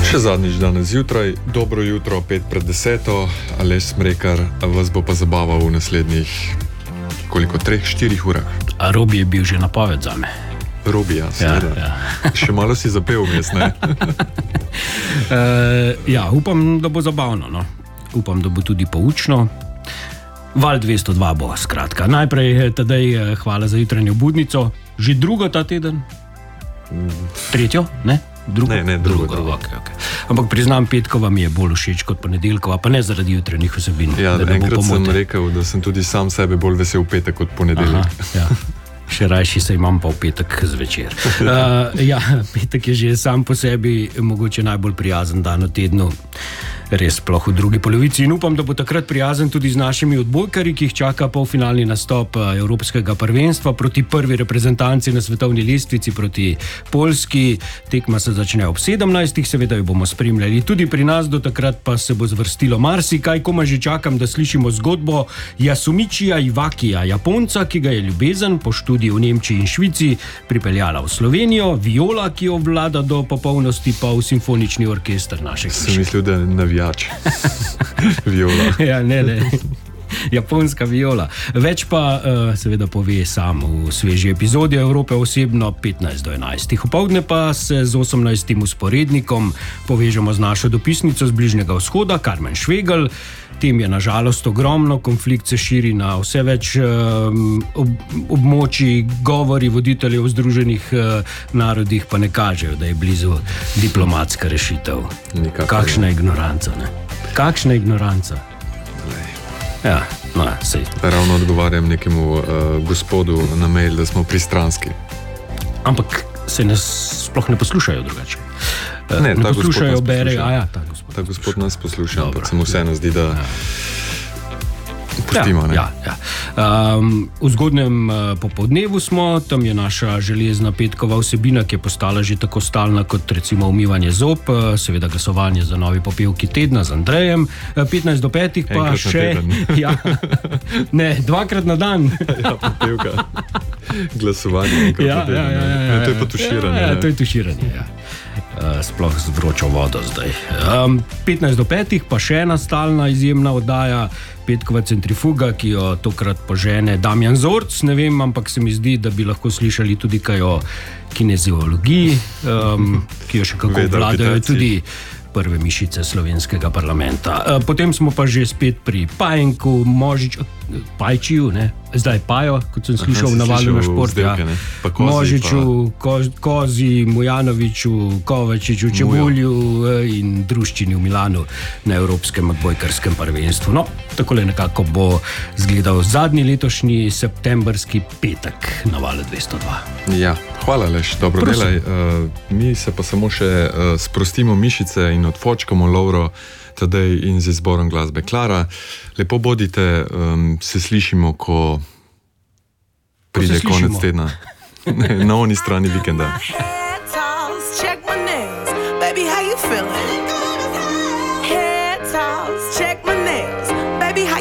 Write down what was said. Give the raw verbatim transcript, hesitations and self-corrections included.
Še zadnjič danes zjutraj, dobro jutro, pet pred deseto, Aleš Smrekar vas bo pa zabaval v naslednjih, koliko, treh, štirih urah. A Robi je bil že napoved za me. Robi, ja, seveda. Ja, ja. Še malo si zapel vmes, ne? uh, ja, upam, da bo zabavno, no. Upam, da bo tudi poučno. Val dvesto dva bo, skratka. Najprej, tedaj, hvala za jutranjo budnico. Že drugo ta teden? Tretjo, ne? Drugo? Ne, ne, drugo. drugo. drugo. Okay, okay. Ampak priznam, petkova mi je bolj všeč kot ponedeljkova, pa ne zaradi jutranjih vsebin. Ja, enkrat sem rekel, da sem tudi sam sebe bolj vesel petek kot ponedeljek. Aha, ja. Še rajši se imam pa v petek zvečer. Uh, ja, petek je že sam po sebi mogoče najbolj prijazen dan v tednu. Res sploh v drugi polovici in upam, da bo takrat prijazen tudi z našimi odbojkarji, ki jih čaka polfinalni nastop Evropskega prvenstva proti prvi reprezentanci na svetovni lestvici, proti Poljski. Tekma se začne ob sedemnajstih, seveda jo bomo spremljali tudi pri nas, do takrat pa se bo zvrstilo marsikaj. Komaj že čakam, da slišimo zgodbo Yasumichija Iwakija, Japonca, ki ga je ljubezen po študiju v Nemčiji in Švici pripeljala v Slovenijo, viola, ki jo vlada do popolnosti, pa v simfonični orkester našega. Sem mislil, da navijač. Viola. Ja, ne, ne. Japonska viola. Več pa uh, seveda pove sam v sveži epizodi Evrope osebno petnajst do enajstih. Opoldne pa se z osemnajstim usporednikom povežemo z našo dopisnico z Bližnjega vzhoda, Karmen Švegel. Tem je na žalost ogromno, konflikt se širi na vse več um, ob, območij, govori voditeljev v Združenih uh, narodih pa ne kažejo, da je blizu diplomatska rešitev. Nikakor. Kakšna ignoranca, ne? Kakšna ignoranca. Ja, no, sej. Ravno odgovarjam nekemu uh, gospodu na mail, da smo pristranski. Ampak se nas sploh ne poslušajo drugače. Ne, ne ta poslušajo, gospod berejo. A ja, ta gospod. Ta gospod nas posluša, Dobro. ampak se mu vseeno zdi, da Ja. pustimo, ne? Ja, ja. Um, v zgodnem uh, popoldnevu smo, tam je naša železna petkova vsebina, ki je postala že tako stalna kot recimo umivanje zob, uh, seveda glasovanje za novi popevki tedna z Andrejem, uh, petnajst do petih pa Enkrat na še... teden. Ja, ne, dvakrat na dan. Ja, popevka. Glasovanje. Ja, ja, ja, ja, ja. Ne, to je pa tuširanje. Ja, ja, ne? to je tuširanje, ja. Uh, sploh z vročo vodo zdaj. Um, petnajst do petih pa še ena stalna izjemna oddaja, petkova centrifuga, ki jo tokrat požene Damjan Zorc, ne vem, ampak se mi zdi, da bi lahko slišali tudi kaj o kineziologiji, um, ki jo še kako vladajo tudi prve mišice slovenskega parlamenta. Uh, potem smo pa že spet pri Pajenku, Možič, Pajčiju, ne? Zdaj Pajo, kot sem slišal v navalu na šport. Ja. Možiču, ko, Kozi, Mujanoviču, Kovačiču, Čebulju in Druščini v Milanu na Evropskem odbojkarskem prvenstvu. No, takole nekako bo zgledal zadnji letošnji septembrski petek na valu dvesto dva. Ja, hvala Leš, dobro Prosim. delaj. Uh, mi se pa samo še uh, sprostimo mišice in odfočkamo Lovro tedaj in z izborom glasbe Klara. Lepo bodite, um, se slišimo, ko pride ko se konec slišimo. tedna. Na oni strani vikenda.